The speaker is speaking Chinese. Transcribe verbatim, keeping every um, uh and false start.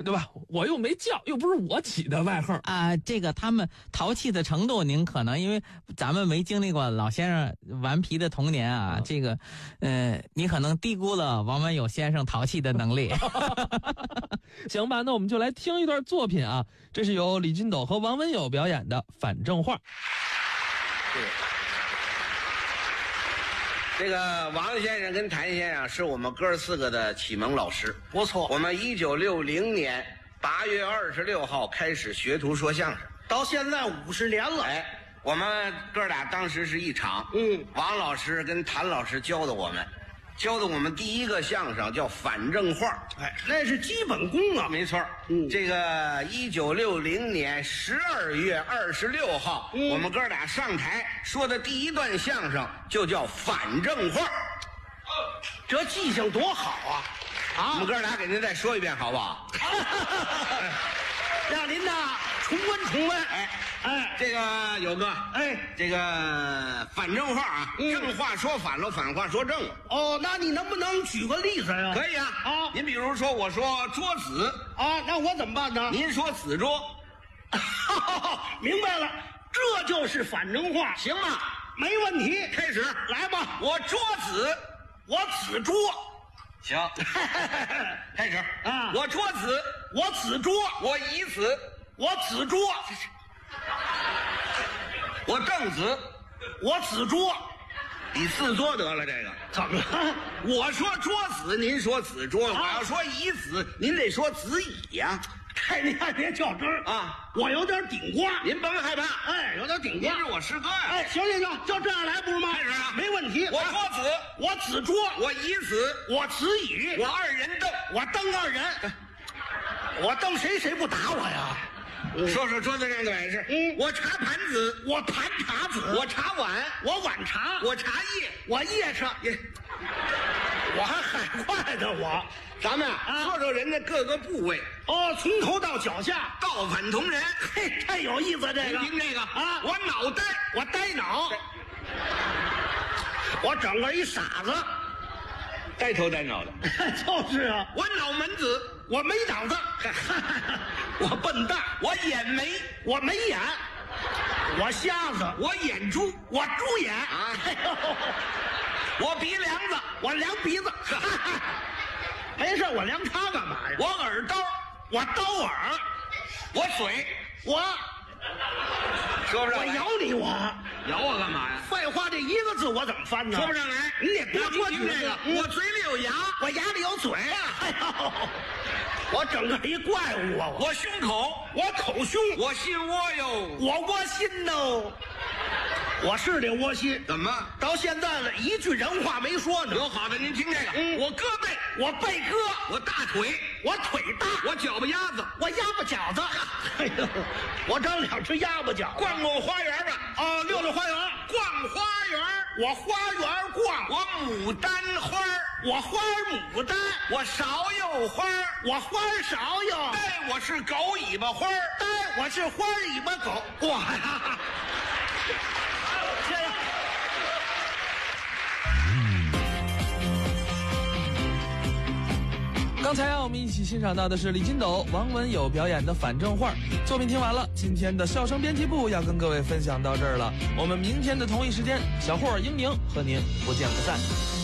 对吧？我又没叫，又不是我起的外号啊、呃。这个他们淘气的程度，您可能因为咱们没经历过老先生顽皮的童年啊，嗯、这个，呃，你可能低估了王文友先生淘气的能力。 行吧，那我们就来听一段作品啊，这是由李金斗和王文友表演的《反正话》。 这个王先生跟谭先生是我们哥四个的启蒙老师， 不错。 我们一九六零年八月二十六号开始学徒说相声， 到现在五十年了。 哎，我们哥俩当时是一场， 嗯， 王老师跟谭老师教的我们，教的我们第一个相声叫反正话， 哎，那是基本功啊。 没错， 嗯， 这个一九六零年十二月二十六号， 嗯， 我们哥俩上台说的第一段相声就叫反正话， 这记性多好啊！啊， 我们哥俩给您再说一遍好不好？ 让您呐重温重温。 哎哎， 这个有哥， 哎， 这个反正话啊， 嗯、 正话说反了，反话说正了。 哦，那你能不能举个例子呀？ 可以啊。 啊， 您比如说，我说桌子啊，那我怎么办呢？ 您说子桌， 明白了，这就是反正话， 行吗？ 没问题， 开始， 来吧。 我桌子， 我子桌， 行，开始啊。 我桌子， 我子桌， 我椅子， 我子桌。 我凳子， 我子桌， 你四桌得了这个？ 怎么了？ 我说桌子，您说子桌； 啊、 我要说椅子，您得说子椅呀、啊。 哎，您看别较真儿啊！ 我有点顶呱， 您甭害怕。 哎，有点顶呱。 您是我师哥呀、啊。 哎，行行行，就这样来不是吗？ 开始啊， 没问题。 我桌子， 我子桌， 我椅子， 我子椅， 我二人凳， 我蹬二人，我蹬谁谁不打我呀？ 嗯、说说桌子上的摆设。 嗯， 我茶盘子， 我盘茶子， 我茶碗， 我碗茶， 我茶叶， 我叶茶，我还海快呢我。 咱们啊，说说人家各个部位哦，从头到脚下， 倒反同人， 嘿，太有意思这个。 您听这个啊， 我脑袋， 我呆脑，我整个一傻子， 呆头呆脑的， 就是啊。 我脑门子， 我没脑子，我笨蛋， 我眼眉， 我没眼，我瞎子， 我眼珠， 我猪眼啊，我鼻梁子， 我量鼻子。没事，我量它干嘛呀？ 我耳刀， 我刀耳， 我嘴， 我说不上来。 我咬你，我咬我干嘛呀？ 废话，这一个字我怎么翻呢？ 说不上来。 你得多说几这个。嗯、我嘴里有牙， 我牙里有嘴啊！哎呦，我整个一怪物啊！ 我胸口， 我口胸， 我心窝哟， 我窝心喽。我是得窝心， 怎么到现在了一句人话没说呢？ 有好的，您听这个。 嗯、 我胳膊， 我背胳， 我大腿， 我腿大， 我脚巴鸭子， 我鸭巴饺子。哎呦，我长两只鸭巴饺子。 逛逛花园吧。 啊，溜溜花园， 逛花园， 我花园逛。 我牡丹花， 我花牡丹。 我芍药花， 我花芍药。 哎，我是狗尾巴花， 哎，我是花尾巴狗。哇呀！ 刚才啊，我们一起欣赏到的是李金斗、王文友表演的反正话作品。听完了，今天的笑声编辑部要跟各位分享到这儿了。我们明天的同一时间，小霍、英宁和您不见不散。